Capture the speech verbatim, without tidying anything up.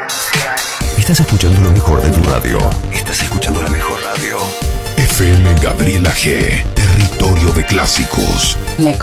Estás escuchando lo mejor de tu radio. Estás escuchando la mejor radio. F M Gabriela G. Territorio de clásicos. La